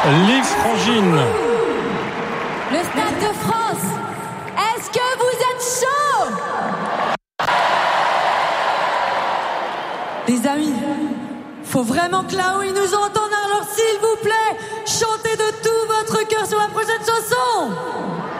Liv Frangine. Le Stade de France, est-ce que vous êtes chaud? Les amis, faut vraiment que là-haut ils nous entendent.